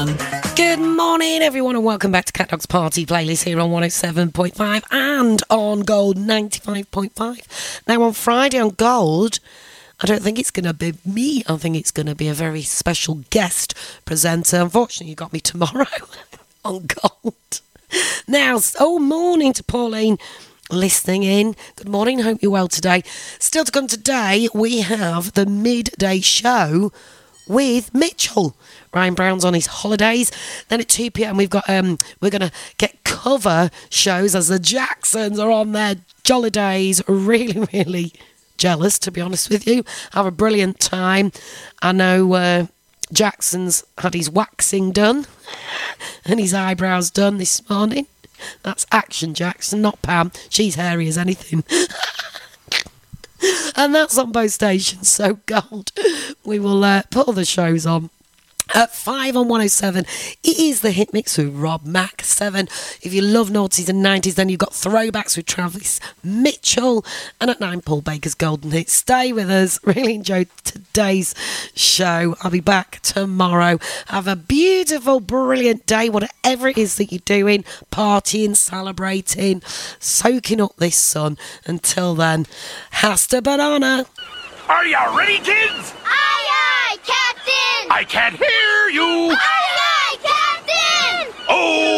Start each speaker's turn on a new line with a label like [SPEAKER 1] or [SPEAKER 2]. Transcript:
[SPEAKER 1] Good morning, everyone, and welcome back to Cat Dog's Party Playlist here on 107.5 and on Gold 95.5. Now, on Friday on Gold, I don't think it's going to be me. I think it's going to be a very special guest presenter. Unfortunately, you got me tomorrow on Gold. Now, morning to Pauline listening in. Good morning. Hope you're well today. Still to come today, we have the midday show with Mitchell. Ryan Brown's on his holidays. Then at 2 p.m. we've got we're gonna get cover shows as the Jacksons are on their jollidays. Really jealous, to be honest with you. Have a brilliant time. I know Jackson's had his waxing done and his eyebrows done this morning. That's Action Jackson, not Pam. She's hairy as anything. And that's on both stations, so Gold. We will put all the shows on. At 5 on 107, it is the Hit Mix with Rob Mac. 7, if you love noughties and 90s, then you've got Throwbacks with Travis Mitchell. And at 9, Paul Baker's Golden Hits. Stay with us. Really enjoyed today's show. I'll be back tomorrow. Have a beautiful, brilliant day, whatever it is that you're doing. Partying, celebrating, soaking up this sun. Until then, hasta banana.
[SPEAKER 2] Are you ready, kids?
[SPEAKER 3] Aye, aye, Captain!
[SPEAKER 2] I can't hear you!
[SPEAKER 3] Aye, aye, Captain!
[SPEAKER 2] Oh!